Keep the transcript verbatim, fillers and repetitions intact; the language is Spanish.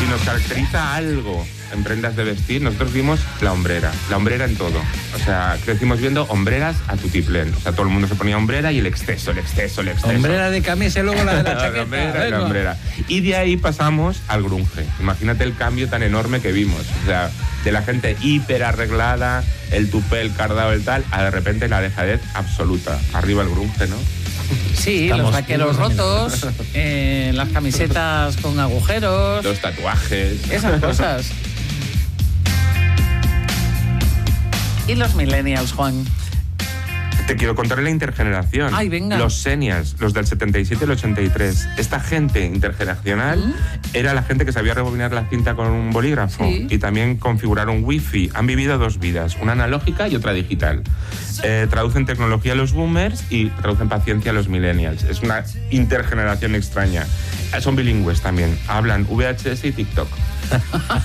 si nos caracteriza algo en prendas de vestir, nosotros vimos la hombrera, la hombrera en todo. O sea, crecimos viendo hombreras a tutiplén. O sea, todo el mundo se ponía hombrera y el exceso, el exceso, el exceso. Hombrera de camisa y luego la de la chaqueta. la hombrera, la hombrera. Y de ahí pasamos al grunge. Imagínate el cambio tan enorme que vimos. O sea, de la gente hiper arreglada, el tupé, el cardado, el tal, a de repente la dejadez absoluta. Arriba el grunge, ¿no? Sí, Estamos los vaqueros rotos, eh, las camisetas con agujeros, los tatuajes, esas cosas. ¿Y los millennials, Juan? Te quiero contar la intergeneración. Ay, venga. Los seniors, los del setenta y siete y el ochenta y tres. Esta gente intergeneracional ¿Mm? era la gente que sabía rebobinar la cinta con un bolígrafo sí. y también configurar un wifi. Han vivido dos vidas, una analógica y otra digital. Eh, traducen tecnología a los boomers y traducen paciencia a los millennials. Es una intergeneración extraña. Son bilingües también. Hablan V H S y TikTok.